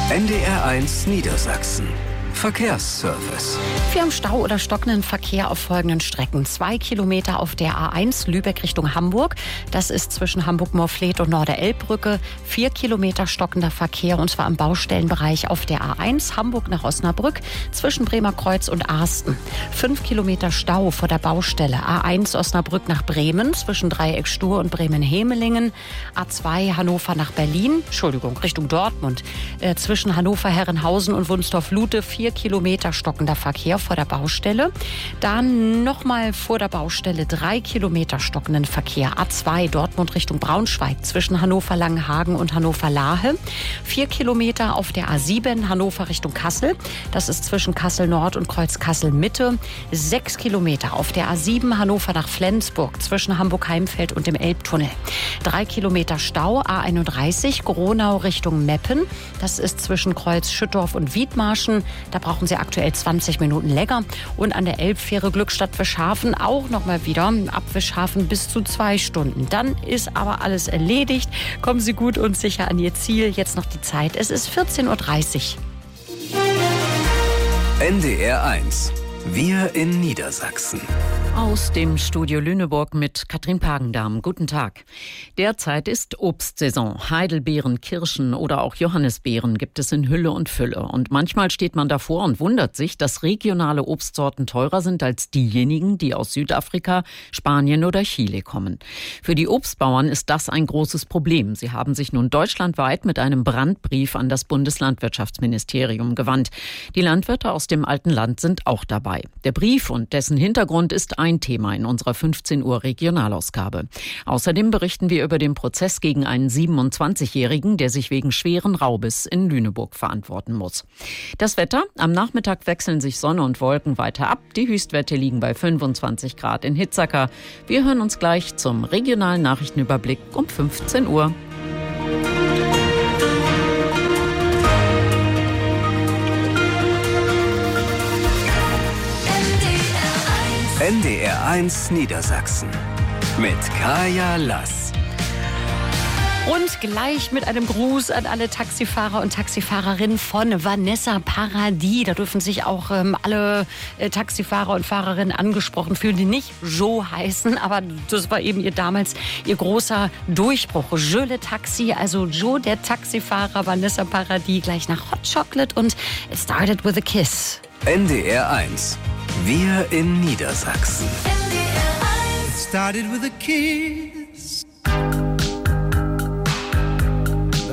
NDR1 Niedersachsen. Verkehrsservice. Wir haben Stau oder stockenden Verkehr auf folgenden Strecken. 2 Kilometer auf der A1 Lübeck Richtung Hamburg. Das ist zwischen Hamburg-Moorfleet und Norder-Elbbrücke. 4 Kilometer stockender Verkehr, und zwar im Baustellenbereich auf der A1 Hamburg nach Osnabrück zwischen Bremerkreuz und Arsten. 5 Kilometer Stau vor der Baustelle. A1 Osnabrück nach Bremen zwischen Dreieck Stur und Bremen-Hemelingen. A2 Hannover nach Berlin, Richtung Dortmund. Zwischen Hannover-Herrenhausen und Wunstorf-Lute 4 Kilometer stockender Verkehr vor der Baustelle. Dann nochmal vor der Baustelle 3 Kilometer stockenden Verkehr. A2 Dortmund Richtung Braunschweig zwischen Hannover-Langenhagen und Hannover-Lahe. 4 Kilometer auf der A7 Hannover Richtung Kassel. Das ist zwischen Kassel Nord und Kreuz Kassel Mitte. 6 Kilometer auf der A7 Hannover nach Flensburg zwischen Hamburg-Heimfeld und dem Elbtunnel. 3 Kilometer Stau A31 Gronau Richtung Meppen. Das ist zwischen Kreuz Schüttorf und Wiedmarschen. Da brauchen Sie aktuell 20 Minuten länger. Und an der Elbfähre Glückstadt-Wischhafen auch noch mal wieder ab Wischhafen bis zu 2 Stunden. Dann ist aber alles erledigt. Kommen Sie gut und sicher an Ihr Ziel. Jetzt noch die Zeit. Es ist 14:30 Uhr. NDR1. Wir in Niedersachsen. Aus dem Studio Lüneburg mit Katrin Pagendamm. Guten Tag. Derzeit ist Obstsaison. Heidelbeeren, Kirschen oder auch Johannisbeeren gibt es in Hülle und Fülle. Und manchmal steht man davor und wundert sich, dass regionale Obstsorten teurer sind als diejenigen, die aus Südafrika, Spanien oder Chile kommen. Für die Obstbauern ist das ein großes Problem. Sie haben sich nun deutschlandweit mit einem Brandbrief an das Bundeslandwirtschaftsministerium gewandt. Die Landwirte aus dem alten Land sind auch dabei. Der Brief und dessen Hintergrund ist ein Thema in unserer 15 Uhr Regionalausgabe. Außerdem berichten wir über den Prozess gegen einen 27-Jährigen, der sich wegen schweren Raubes in Lüneburg verantworten muss. Das Wetter: Am Nachmittag wechseln sich Sonne und Wolken weiter ab. Die Höchstwerte liegen bei 25 Grad in Hitzacker. Wir hören uns gleich zum regionalen Nachrichtenüberblick um 15 Uhr. NDR1 Niedersachsen mit Kaya Lass. Und gleich mit einem Gruß an alle Taxifahrer und Taxifahrerinnen von Vanessa Paradis. Da dürfen sich auch alle Taxifahrer und Fahrerinnen angesprochen fühlen, die nicht Jo heißen. Aber das war eben damals ihr großer Durchbruch. Je le Taxi, also Jo, der Taxifahrer, Vanessa Paradis, gleich nach Hot Chocolate und It Started with a Kiss. NDR1. Wir in Niedersachsen. It started with a kiss.